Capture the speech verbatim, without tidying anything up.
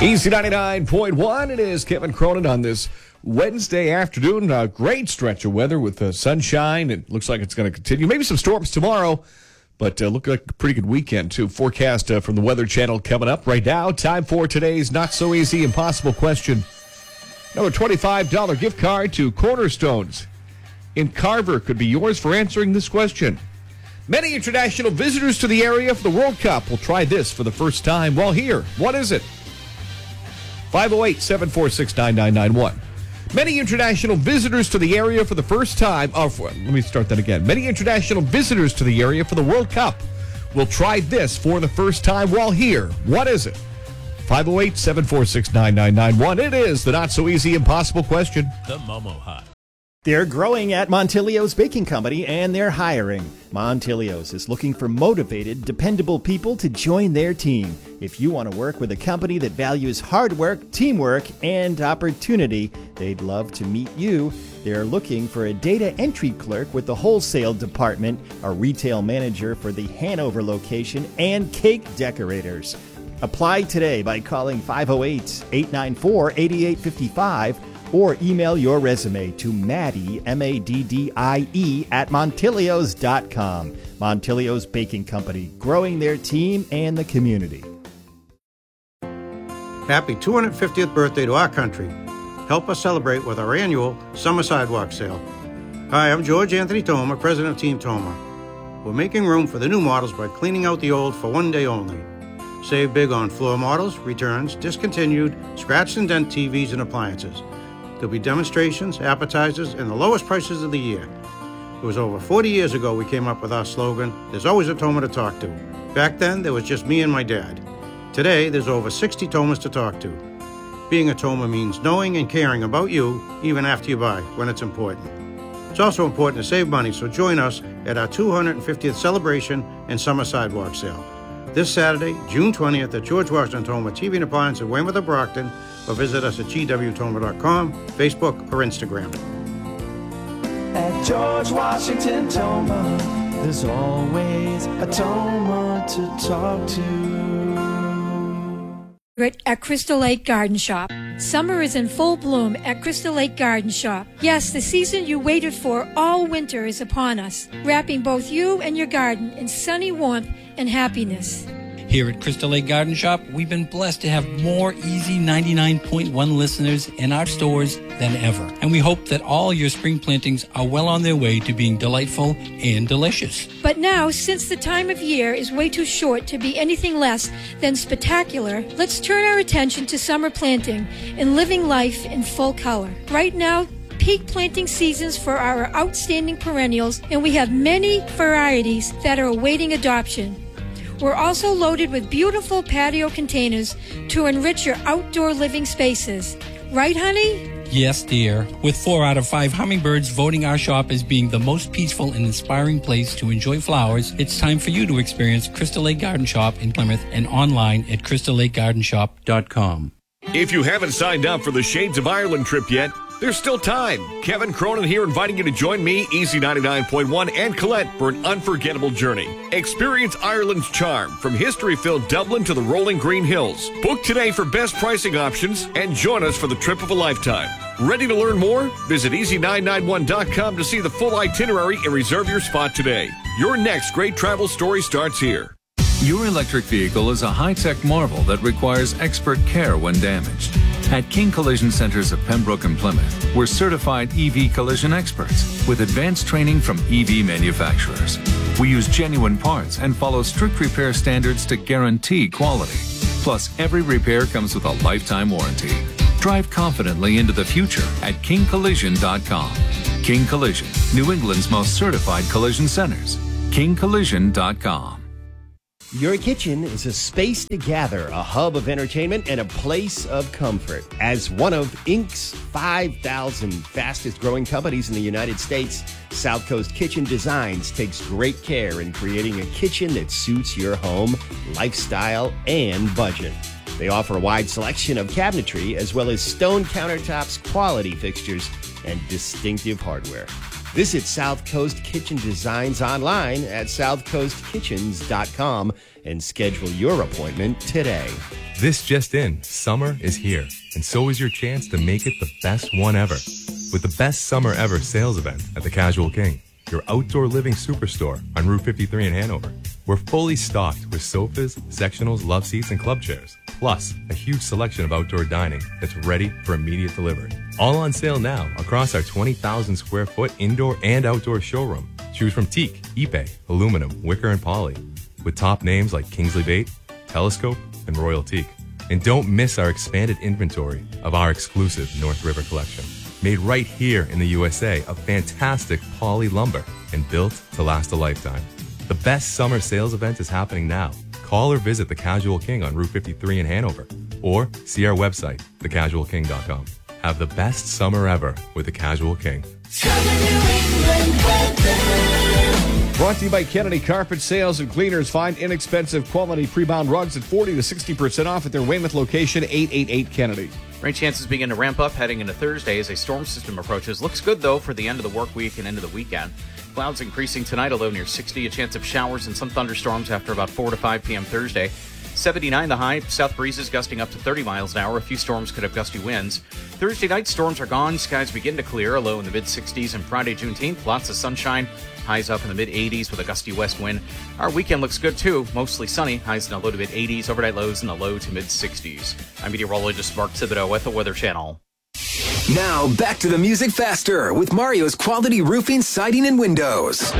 Easy ninety-nine point one. It is Kevin Cronin on this Wednesday afternoon. A great stretch of weather with uh, sunshine. It looks like it's going to continue. Maybe some storms tomorrow, but uh, look like a pretty good weekend, too. Forecast uh, from the Weather Channel coming up right now. Time for today's Not So Easy Impossible question. Another twenty-five dollars gift card to Cornerstones in Carver could be yours for answering this question. Many international visitors to the area for the World Cup will try this for the first time while here. What is it? five oh eight, seven four six, nine nine nine one. Many international visitors to the area for the first time. Oh, for, let me start that again. Many international visitors to the area for the World Cup will try this for the first time while here. What is it? five oh eight, seven four six, nine nine nine one. It is the Not So Easy Impossible question. The Momo Hut. They're growing at Montilio's Baking Company, and they're hiring. Montilio's is looking for motivated, dependable people to join their team. If you want to work with a company that values hard work, teamwork, and opportunity, they'd love to meet you. They're looking for a data entry clerk with the wholesale department, a retail manager for the Hanover location, and cake decorators. Apply today by calling five oh eight, eight nine four, eight eight five five or email your resume to Maddie, M A D D I E, at Montilios dot com. Montilio's Baking Company, growing their team and the community. Happy two hundred fiftieth birthday to our country. Help us celebrate with our annual Summer Sidewalk Sale. Hi, I'm George Anthony Toma, president of Team Toma. We're making room for the new models by cleaning out the old for one day only. Save big on floor models, returns, discontinued, scratched and dent T Vs and appliances. There'll be demonstrations, appetizers, and the lowest prices of the year. It was over forty years ago we came up with our slogan, there's always a Toma to talk to. Back then, there was just me and my dad. Today, there's over sixty Tomas to talk to. Being a Toma means knowing and caring about you, even after you buy, when it's important. It's also important to save money, so join us at our two hundred fiftieth celebration and summer sidewalk sale. This Saturday, June twentieth, at George Washington Toma T V and Appliance in Weymouth or Brockton, or visit us at G W Toma dot com, Facebook, or Instagram. At George Washington Toma, there's always a Toma to talk to. At Crystal Lake Garden Shop. Summer is in full bloom at Crystal Lake Garden Shop. Yes, the season you waited for all winter is upon us, wrapping both you and your garden in sunny warmth and happiness. Here at Crystal Lake Garden Shop, we've been blessed to have more Easy ninety-nine point one listeners in our stores than ever. And we hope that all your spring plantings are well on their way to being delightful and delicious. But now, since the time of year is way too short to be anything less than spectacular, let's turn our attention to summer planting and living life in full color. Right now, peak planting seasons for our outstanding perennials, and we have many varieties that are awaiting adoption. We're also loaded with beautiful patio containers to enrich your outdoor living spaces. Right, honey? Yes, dear. With four out of five hummingbirds voting our shop as being the most peaceful and inspiring place to enjoy flowers, it's time for you to experience Crystal Lake Garden Shop in Plymouth and online at crystal lake garden shop dot com. If you haven't signed up for the Shades of Ireland trip yet, there's still time. Kevin Cronin here inviting you to join me, Easy ninety-nine point one, and Colette for an unforgettable journey. Experience Ireland's charm from history-filled Dublin to the rolling Green Hills. Book today for best pricing options and join us for the trip of a lifetime. Ready to learn more? Visit easy nine nine one dot com to see the full itinerary and reserve your spot today. Your next great travel story starts here. Your electric vehicle is a high-tech marvel that requires expert care when damaged. At King Collision Centers of Pembroke and Plymouth, we're certified E V collision experts with advanced training from E V manufacturers. We use genuine parts and follow strict repair standards to guarantee quality. Plus, every repair comes with a lifetime warranty. Drive confidently into the future at king collision dot com. King Collision, New England's most certified collision centers. king collision dot com. Your kitchen is a space to gather, a hub of entertainment, and a place of comfort. As one of Incorporated's five thousand fastest growing companies in the United States, South Coast Kitchen Designs takes great care in creating a kitchen that suits your home, lifestyle, and budget. They offer a wide selection of cabinetry as well as stone countertops, quality fixtures, and distinctive hardware. Visit South Coast Kitchen Designs online at south coast kitchens dot com and schedule your appointment today. This just in, summer is here, and so is your chance to make it the best one ever. With the best summer ever sales event at the Casual King, your outdoor living superstore on Route fifty-three in Hanover. We're fully stocked with sofas, sectionals, love seats, and club chairs, plus a huge selection of outdoor dining that's ready for immediate delivery. All on sale now across our twenty thousand square foot indoor and outdoor showroom. Choose from teak, Ipe, aluminum, wicker, and poly, with top names like Kingsley Bait, Telescope, and Royal Teak. And don't miss our expanded inventory of our exclusive North River collection. Made right here in the U S A of fantastic poly lumber and built to last a lifetime. The best summer sales event is happening now. Call or visit the Casual King on Route fifty-three in Hanover, or see our website, the casual king dot com. Have the best summer ever with the Casual King. Brought to you by Kennedy Carpet Sales and Cleaners. Find inexpensive quality pre-bound rugs at forty to sixty percent off at their Weymouth location, eight eighty-eight Kennedy. Rain chances begin to ramp up heading into Thursday as a storm system approaches. Looks good, though, for the end of the work week and into the weekend. Clouds increasing tonight, a low near sixty. A chance of showers and some thunderstorms after about four to five p.m. Thursday. seventy-nine the high. South breezes gusting up to thirty miles an hour. A few storms could have gusty winds. Thursday night, storms are gone. Skies begin to clear. A low in the mid-sixties. And Friday, Juneteenth, lots of sunshine. Highs up in the mid-eighties with a gusty west wind. Our weekend looks good, too. Mostly sunny. Highs in the low to mid-eighties. Overnight lows in the low to mid-sixties. I'm meteorologist Mark Thibodeau at the Weather Channel. Now, back to the music faster with Mario's Quality Roofing, Siding, and Windows.